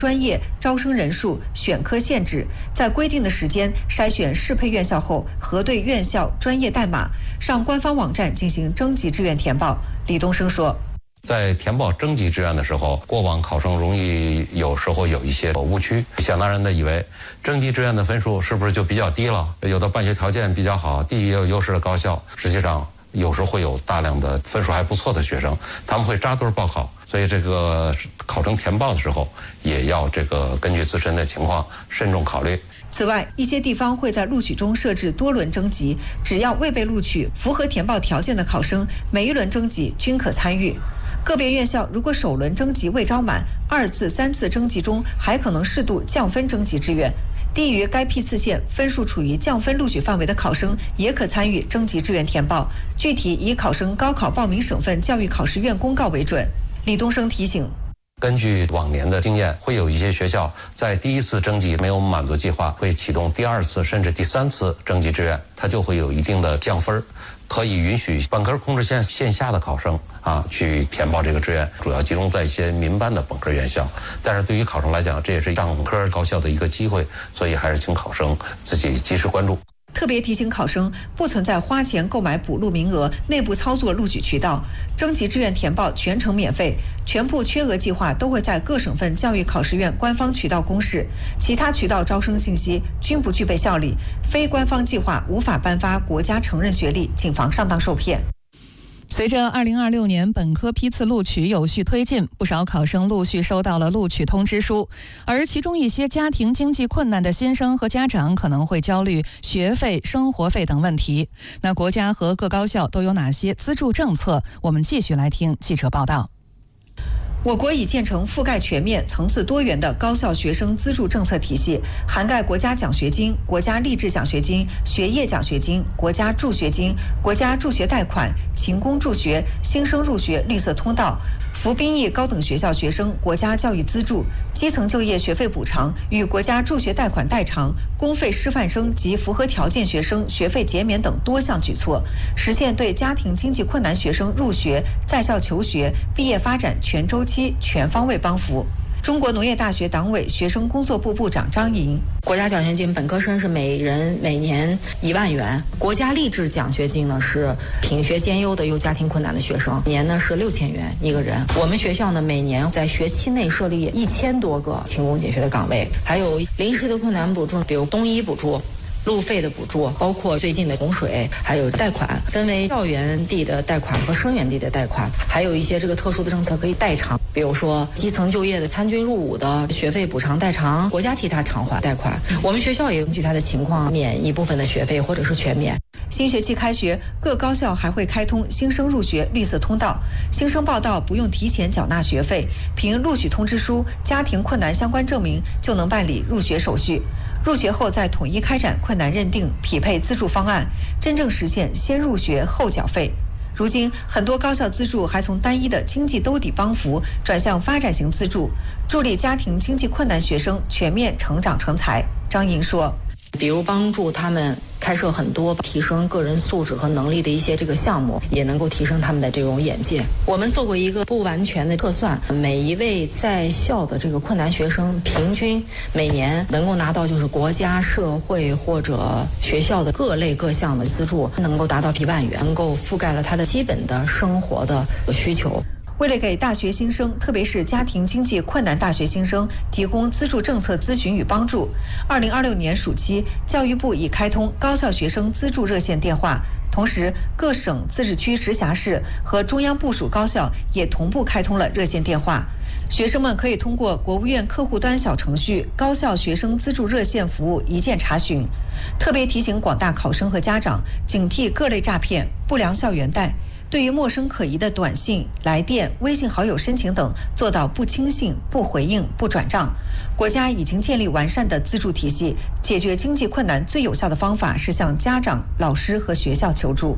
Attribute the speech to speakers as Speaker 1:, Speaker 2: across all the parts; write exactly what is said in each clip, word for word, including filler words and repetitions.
Speaker 1: 专业招生人数、选科限制，在规定的时间筛选适配院校后，核对院校专业代码，上官方网站进行征集志愿填报。李东升说。
Speaker 2: 在填报征集志愿的时候，过往考生容易有时候有一些误区，想当然的以为征集志愿的分数是不是就比较低了？有的办学条件比较好、地域也有优势的高校，实际上有时会有大量的分数还不错的学生，他们会扎堆报考，所以这个考生填报的时候也要这个根据自身的情况慎重考虑。
Speaker 1: 此外，一些地方会在录取中设置多轮征集，只要未被录取、符合填报条件的考生，每一轮征集均可参与。个别院校如果首轮征集未招满，二次、三次征集中还可能适度降分征集志愿。低于该批次线分数处于降分录取范围的考生，也可参与征集志愿填报，具体以考生高考报名省份教育考试院公告为准。李东升提醒。
Speaker 2: 根据往年的经验，会有一些学校在第一次征集没有满足计划，会启动第二次甚至第三次征集志愿，它就会有一定的降分，可以允许本科控制线线下的考生啊去填报这个志愿，主要集中在一些民办的本科院校。但是对于考生来讲，这也是上科高校的一个机会，所以还是请考生自己及时关注。
Speaker 1: 特别提醒考生，不存在花钱购买补录名额、内部操作录取渠道。征集志愿填报全程免费，全部缺额计划都会在各省份教育考试院官方渠道公示，其他渠道招生信息均不具备效力。非官方计划无法颁发国家承认学历，谨防上当受骗。
Speaker 3: 随着二零二六年本科批次录取有序推进，不少考生陆续收到了录取通知书，而其中一些家庭经济困难的新生和家长可能会焦虑学费、生活费等问题。那国家和各高校都有哪些资助政策？我们继续来听记者报道。
Speaker 1: 我国已建成覆盖全面、层次多元的高校学生资助政策体系，涵盖国家奖学金、国家励志奖学金、学业奖学金、国家助学金、国家助学贷款、勤工助学、新生入学绿色通道、服兵役高等学校学生国家教育资助、基层就业学费补偿与国家助学贷款代偿、公费师范生及符合条件学生学费减免等多项举措，实现对家庭经济困难学生入学、在校求学、毕业发展全周期全方位帮扶。中国农业大学党委学生工作部部长张莹，
Speaker 4: 国家奖学金本科生是每人每年一万元，国家励志奖学金呢是品学兼优的有家庭困难的学生，年呢是六千元一个人。我们学校呢每年在学期内设立一千多个勤工俭学的岗位，还有临时的困难补助，比如冬衣补助、路费的补助，包括最近的洪水，还有贷款，分为校园地的贷款和生源地的贷款，还有一些这个特殊的政策可以代偿，比如说基层就业的参军入伍的学费补偿代偿，国家替他偿还贷款。我们学校也根据他的情况免一部分的学费，或者是全免。
Speaker 1: 新学期开学，各高校还会开通新生入学绿色通道，新生报到不用提前缴纳学费，凭录取通知书、家庭困难相关证明就能办理入学手续。入学后再统一开展困难认定、匹配资助方案，真正实现先入学后缴费。如今，很多高校资助还从单一的经济兜底帮扶转向发展型资助，助力家庭经济困难学生全面成长成才。张莹说，
Speaker 4: 比如帮助他们开设很多提升个人素质和能力的一些这个项目，也能够提升他们的这种眼界。我们做过一个不完全的测算，每一位在校的这个困难学生平均每年能够拿到就是国家、社会或者学校的各类各项的资助，能够达到一万元，能够覆盖了他的基本的生活的需求。
Speaker 1: 为了给大学新生，特别是家庭经济困难大学新生提供资助政策咨询与帮助，二零二六年暑期，教育部已开通高校学生资助热线电话，同时各省、自治区、直辖市和中央部属高校也同步开通了热线电话。学生们可以通过国务院客户端小程序“高校学生资助热线”服务一键查询。特别提醒广大考生和家长，警惕各类诈骗、不良校园贷。对于陌生可疑的短信、来电、微信好友申请等，做到不轻信、不回应、不转账。国家已经建立完善的资助体系，解决经济困难最有效的方法是向家长、老师和学校求助。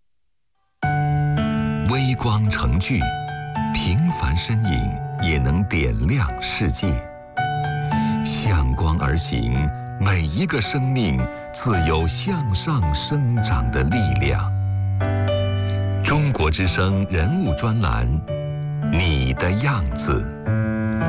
Speaker 5: 微光成炬，平凡身影也能点亮世界。向光而行，每一个生命自有向上生长的力量。中国之声人物专栏，你的样子。